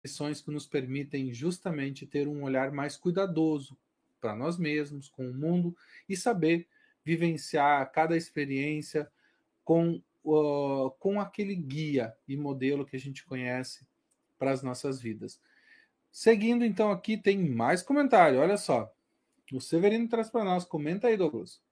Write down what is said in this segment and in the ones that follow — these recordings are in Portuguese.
lições que nos permitem justamente ter um olhar mais cuidadoso para nós mesmos, com o mundo, e saber vivenciar cada experiência com aquele guia e modelo que a gente conhece para as nossas vidas. Seguindo, então, aqui tem mais comentário. Olha só. O Severino traz para nós. Comenta aí, Douglas.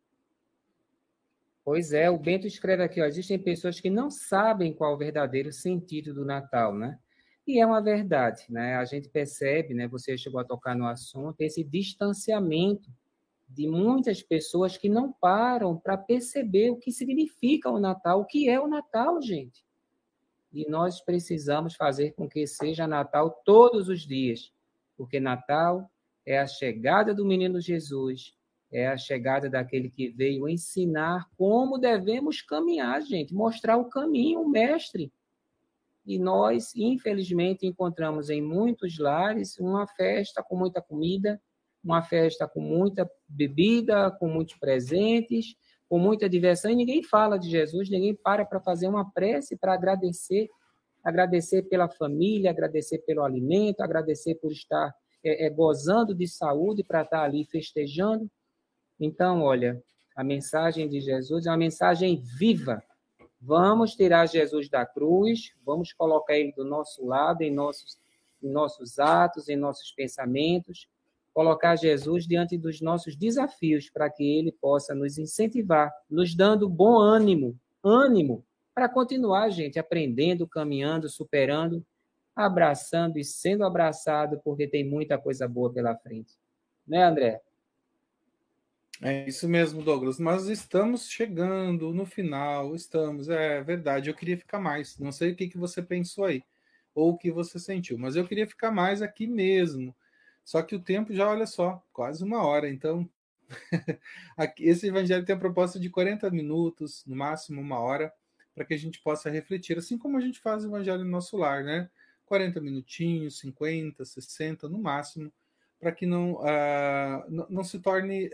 Pois é, o Bento escreve aqui, ó, existem pessoas que não sabem qual o verdadeiro sentido do Natal, né? E é uma verdade, né? A gente percebe, né? Você chegou a tocar no assunto, esse distanciamento de muitas pessoas que não param para perceber o que significa o Natal, o que é o Natal, gente. E nós precisamos fazer com que seja Natal todos os dias, porque Natal é a chegada do menino Jesus, é a chegada daquele que veio ensinar como devemos caminhar, gente, mostrar o caminho, o mestre. E nós, infelizmente, encontramos em muitos lares uma festa com muita comida, uma festa com muita bebida, com muitos presentes, com muita diversão, e ninguém fala de Jesus, ninguém para fazer uma prece para agradecer pela família, agradecer pelo alimento, agradecer por estar gozando de saúde para estar ali festejando. Então, olha, a mensagem de Jesus é uma mensagem viva. Vamos tirar Jesus da cruz, vamos colocar ele do nosso lado, em nossos atos, em nossos pensamentos, colocar Jesus diante dos nossos desafios, para que ele possa nos incentivar, nos dando bom ânimo, para continuar, gente, aprendendo, caminhando, superando, abraçando e sendo abraçado, porque tem muita coisa boa pela frente. Né, André? É isso mesmo, Douglas. Mas estamos chegando no final, é verdade. Eu queria ficar mais. Não sei o que você pensou aí, ou o que você sentiu, mas eu queria ficar mais aqui mesmo. Só que o tempo já, olha só, quase uma hora. Então, esse evangelho tem a proposta de 40 minutos, no máximo uma hora, para que a gente possa refletir, assim como a gente faz o evangelho no nosso lar, né? 40 minutinhos, 50, 60 no máximo, para que não se torne.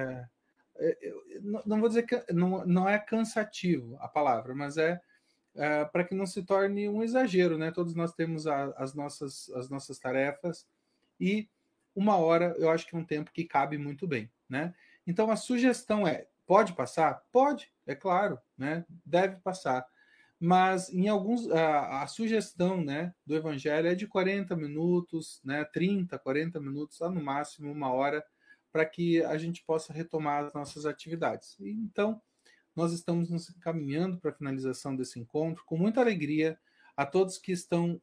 Não vou dizer que não é cansativo a palavra, mas para que não se torne um exagero, né? Todos nós temos as nossas tarefas e uma hora eu acho que é um tempo que cabe muito bem, né? Então a sugestão pode passar? Pode, é claro, né? Deve passar. Mas em alguns a sugestão, né, do evangelho é de 40 minutos, né, 30, 40 minutos, lá no máximo uma hora, para que a gente possa retomar as nossas atividades. E, então, nós estamos nos encaminhando para a finalização desse encontro, com muita alegria a todos que estão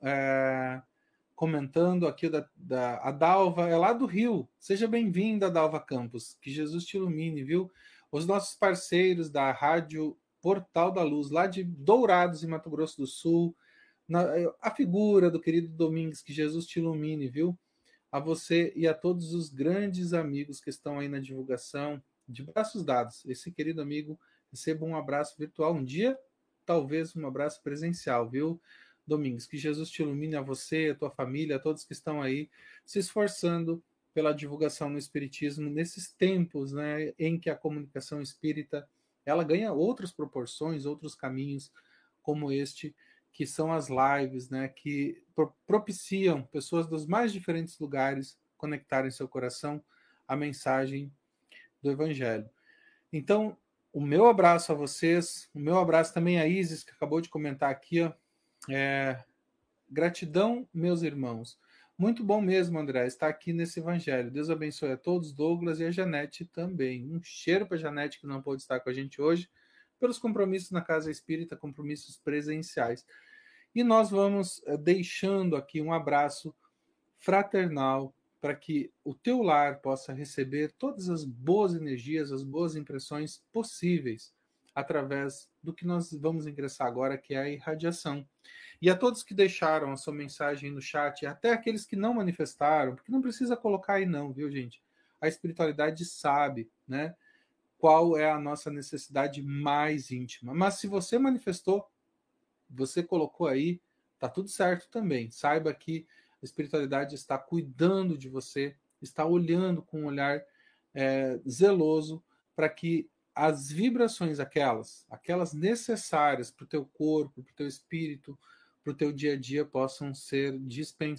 comentando aqui, a Dalva é lá do Rio. Seja bem-vinda, Dalva Campos. Que Jesus te ilumine, viu? Os nossos parceiros da Rádio Portal da Luz, lá de Dourados, em Mato Grosso do Sul. A figura do querido Domingues, que Jesus te ilumine, viu? A você e a todos os grandes amigos que estão aí na divulgação, de braços dados. Esse querido amigo receba um abraço virtual um dia, talvez um abraço presencial, viu, Domingues? Que Jesus te ilumine, a você, a tua família, a todos que estão aí se esforçando pela divulgação no Espiritismo nesses tempos, né, em que a comunicação espírita ela ganha outras proporções, outros caminhos, como este, que são as lives, né, que propiciam pessoas dos mais diferentes lugares conectarem seu coração à mensagem do Evangelho. Então, o meu abraço a vocês, o meu abraço também a Isis, que acabou de comentar aqui, ó. Gratidão, meus irmãos. Muito bom mesmo, André, estar aqui nesse Evangelho. Deus abençoe a todos, Douglas e a Janete também. Um cheiro para a Janete, que não pôde estar com a gente hoje, pelos compromissos na Casa Espírita, compromissos presenciais. E nós vamos deixando aqui um abraço fraternal para que o teu lar possa receber todas as boas energias, as boas impressões possíveis através do que nós vamos ingressar agora, que é a irradiação. E a todos que deixaram a sua mensagem no chat, até aqueles que não manifestaram, porque não precisa colocar aí não, viu, gente? A espiritualidade sabe, né, qual é a nossa necessidade mais íntima. Mas se você manifestou, você colocou aí, tá tudo certo também. Saiba que a espiritualidade está cuidando de você, está olhando com um olhar zeloso para que as vibrações aquelas necessárias para o teu corpo, para o teu espírito, para o teu dia a dia possam ser